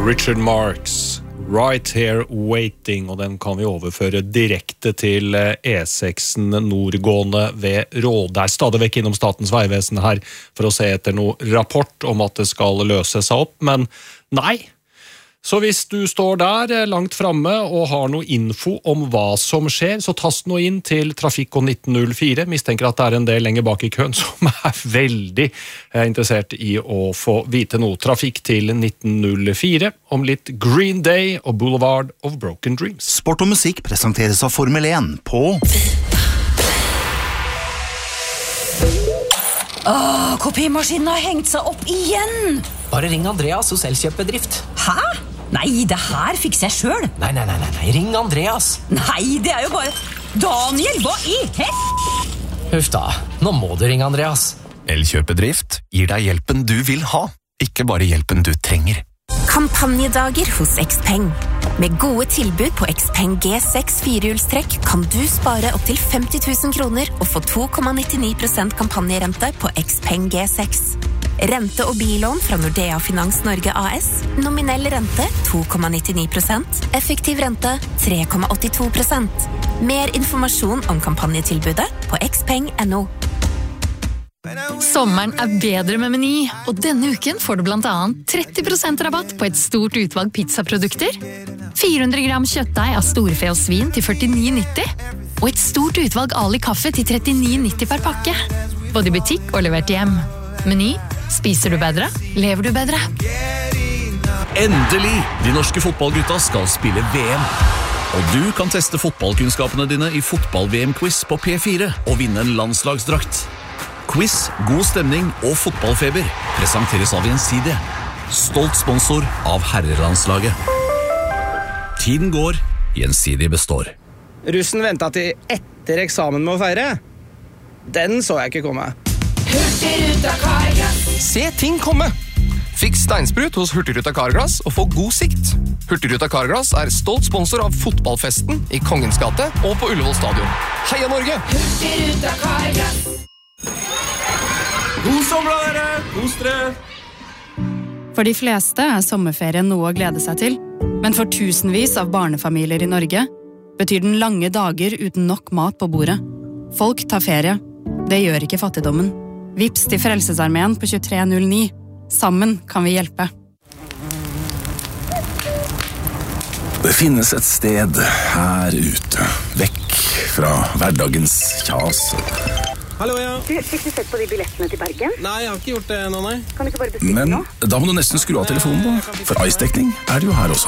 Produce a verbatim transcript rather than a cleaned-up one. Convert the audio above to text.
Richard Marx, Right Here Waiting, og den kan vi overføre direkte til E seks nordgående ved Råde. Er stadig vekk innom Statens vegvesen her for å se etter noe rapport om at det skal løse seg opp, men nei. Så hvis du står der langt fremme og har noe info om hva som skjer, så tast nå inn til Trafikk og nitten null fire. Mistenker at det er en del lenger bak i køen som er veldig interessert i å få vite noe. Trafikk til nitten null fire om litt Green Day og Boulevard of Broken Dreams. Sport og musikk presenteres av Formel én på... Åh, kopimaskinen har hengt seg opp igjen! Bare ring Andreas hos Elkjøpebedrift. Hæ? Nei, det her fikser jeg selv. Nei, nei, nei, nei, ring Andreas. Nei, det er jo bare... Daniel, hva i hett? Huff da, nå må du ringe Andreas. Elkjøpebedrift gir deg hjelpen du vil ha, ikke bare hjelpen du trenger. Kampanjedager hos Xpeng. Med gode tilbud på Xpeng G seks firehjulstrekk kan du spare opp til femti tusen kroner og få to komma nittini prosent kampanjerente på Xpeng G seks. Rente- og billån fra Nordea Finans Norge A S. Nominell rente to komma nittini prosent. Effektiv rente tre komma åttito prosent. Mer informasjon om kampanjetilbudet på xpeng punktum no. Sommeren er bedre med Meny, og denne uken får du blant annet tretti prosent rabatt på et stort utvalg pizzaprodukter, fire hundre gram kjøttdeig av storfe og svin til førtini nitti, og et stort utvalg Ali kaffe til trettini nitti per pakke. Både i butikk og levert hjem. Meny, spiser du bedre, lever du bedre. Endelig! De norske fotballgutta skal spille V M. Og du kan teste fotballkunnskapene dine i fotball-V M-quiz på P fire og vinne en landslagsdrakt. Quiz, god stemning og fotballfeber presenteres av Gjensidige. Stolt sponsor av herrelandslaget. Tiden går, Gjensidige består. Russen ventet til etter eksamen med å feire. Den så jeg ikke komme. Hurtigruta Carglass. Se ting komme! Fiks steinsprut hos Hurtigruta Carglass og få god sikt. Hurtigruta Carglass er stolt sponsor av fotballfesten i Kongens gate og på Ullevål stadion. Heia Norge! Hurtigruta Carglass. God sommer, dere! Kos dere! For de fleste er sommerferien noe å glede seg til, men for tusenvis av barnefamilier i Norge betyr den lange dager uten nok mat på bordet. Folk tar ferie. Det gjør ikke fattigdommen. Vips til Frelsesarmeen på tjuetre null ni. Sammen kan vi hjelpe. Det finnes et sted her ute, vekk fra hverdagens kjas. Hallo, ja. Du, fikk du sett på de billettene til Bergen? Nei, jeg har ikke gjort det ennå, nei. Kan du ikke bare bestille Men nå? da må du nesten skru av telefonen da, for ice-dekning er det jo her også.